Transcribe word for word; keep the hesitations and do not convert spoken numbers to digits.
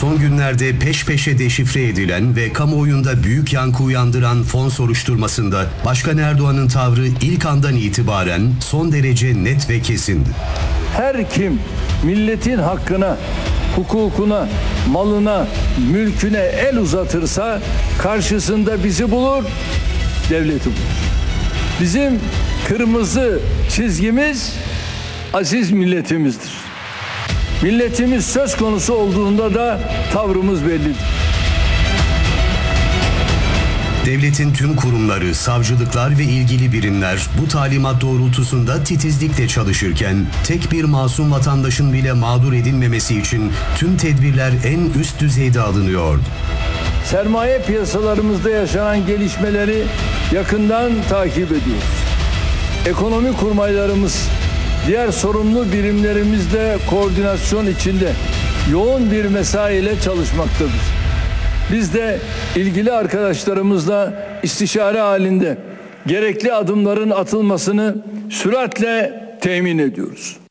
Son günlerde peş peşe deşifre edilen ve kamuoyunda büyük yankı uyandıran fon soruşturmasında Başkan Erdoğan'ın tavrı ilk andan itibaren son derece net ve kesindi. Her kim milletin hakkına, hukukuna, malına, mülküne el uzatırsa karşısında bizi bulur, devleti bulur. Bizim kırmızı çizgimiz aziz milletimizdir. Milletimiz söz konusu olduğunda da tavrımız bellidir. Devletin tüm kurumları, savcılıklar ve ilgili birimler bu talimat doğrultusunda titizlikle çalışırken tek bir masum vatandaşın bile mağdur edilmemesi için tüm tedbirler en üst düzeyde alınıyordu. Sermaye piyasalarımızda yaşanan gelişmeleri yakından takip ediyoruz. Ekonomi kurmaylarımız, diğer sorumlu birimlerimizle koordinasyon içinde yoğun bir mesai ile çalışmaktadır. Biz de ilgili arkadaşlarımızla istişare halinde gerekli adımların atılmasını süratle temin ediyoruz.